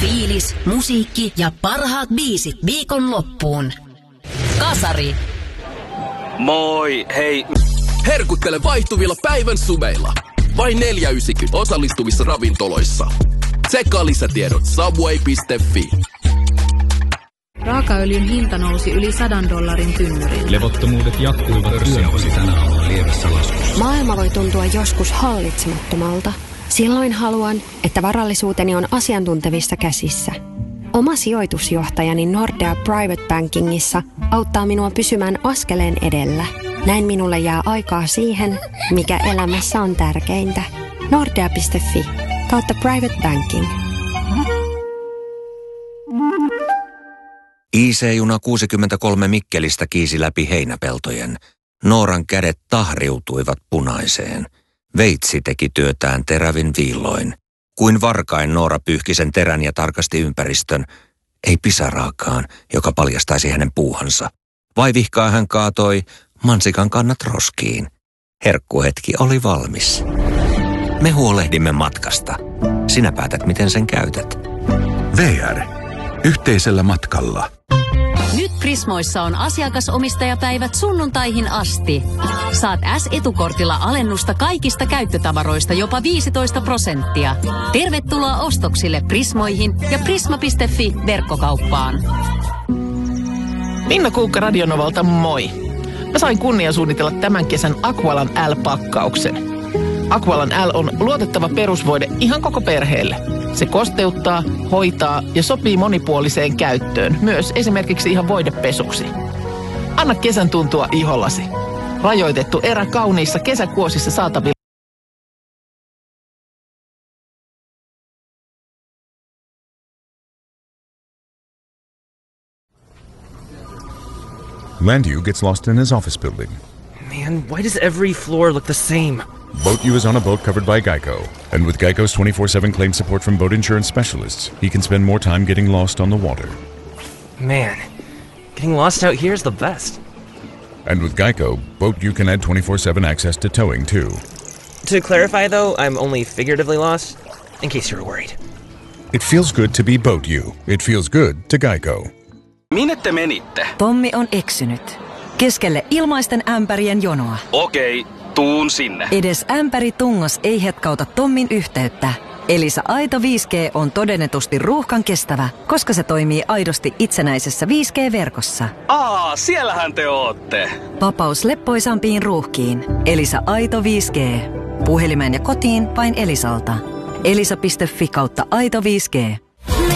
Fiilis, musiikki ja parhaat biisit viikonloppuun. Kasari. Moi, hei. Herkuttele vaihtuvilla päivän sumeilla. Vain 4,90 osallistuvissa ravintoloissa. Tsekkaa lisätiedot subway.fi. Raakaöljyn hinta nousi yli $100 tynnyriin. Levottomuudet jatkuivat pörssiausi tänä aamuna lievässä laskussa. Maailma voi tuntua joskus hallitsemattomalta. Silloin haluan, että varallisuuteni on asiantuntevissa käsissä. Oma sijoitusjohtajani Nordea Private Bankingissa auttaa minua pysymään askeleen edellä. Näin minulle jää aikaa siihen, mikä elämässä on tärkeintä. Nordea.fi/private banking. IC-juna 63 Mikkelistä kiisi läpi heinäpeltojen. Nooran kädet tahriutuivat punaiseen. Veitsi teki työtään terävin viilloin. Kuin varkain Noora pyyhki sen terän ja tarkasti ympäristön. Ei pisaraakaan, joka paljastaisi hänen puuhansa. Vaivihkaa hän kaatoi mansikan kannat roskiin. Herkkuhetki oli valmis. Me huolehdimme matkasta. Sinä päätät, miten sen käytät. VR. Yhteisellä matkalla. Nyt Prismoissa on asiakasomistajapäivät sunnuntaihin asti. Saat S-etukortilla alennusta kaikista käyttötavaroista jopa 15%. Tervetuloa ostoksille Prismoihin ja prisma.fi verkkokauppaan. Minna Kuukka Radionovalta, moi. Mä sain kunnia suunnitella tämän kesän Aqualan L-pakkauksen. Aqualan L on luotettava perusvoide ihan koko perheelle. Se kosteuttaa, hoitaa ja sopii monipuoliseen käyttöön, myös esimerkiksi ihan voidepesuksi. Anna kesän tuntua ihollasi. Rajoitettu erä kauniissa kesäkuosissa saatavilla. Landu gets lost in his office building. Man, why does every floor look the same? Boat U is on a boat covered by Geico. And with Geico's 24/7 claim support from boat insurance specialists, he can spend more time getting lost on the water. Man, getting lost out here is the best. And with Geico, Boat U can add 24/7 access to towing too. To clarify though, I'm only figuratively lost, in case you're worried. It feels good to be Boat U. It feels good to Geico. Minne te menitte? Tommi on eksynyt. Keskelle ilmaisten ämpärien jonoa. Okei, tuun sinne. Edes ämpäri tungos ei hetkauta Tommin yhteyttä. Elisa Aito 5G on todennetusti ruuhkan kestävä, koska se toimii aidosti itsenäisessä 5G-verkossa. Siellähän te ootte. Vapaus leppoisampiin ruuhkiin. Elisa Aito 5G. Puhelimeen ja kotiin vain Elisalta. Elisa.fi/Aito 5G.